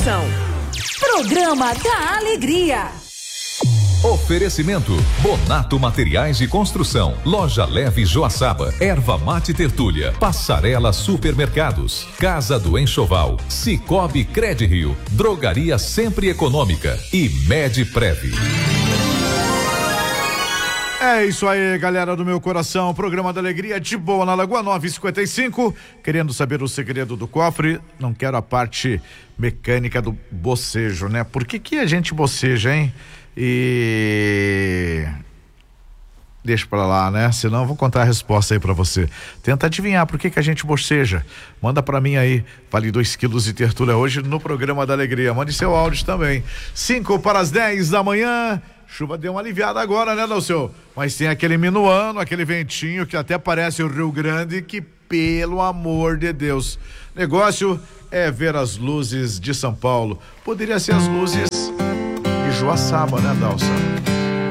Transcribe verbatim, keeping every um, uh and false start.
Programa da Alegria. Oferecimento: Bonato Materiais de Construção, Loja Leve Joaçaba, Erva Mate Tertúlia, Passarela Supermercados, Casa do Enxoval, Cicobi Credirio, Drogaria Sempre Econômica e Medprev. É isso aí, galera do meu coração. Programa da Alegria de boa na Lagoa nove cinquenta e cinco. Querendo saber o segredo do cofre, não quero a parte mecânica do bocejo, né? Por que que a gente boceja, hein? E deixa pra lá, né? Senão eu vou contar a resposta aí pra você. Tenta adivinhar por que que a gente boceja. Manda pra mim aí, vale dois quilos de tertúlia hoje no Programa da Alegria. Mande seu áudio também. Cinco para as dez da manhã. Chuva deu uma aliviada agora, né, Dalceu? Mas tem aquele minuano, aquele ventinho que até parece o Rio Grande, que pelo amor de Deus. Negócio é ver as luzes de São Paulo. Poderia ser as luzes de Joaçaba, né, Dalça?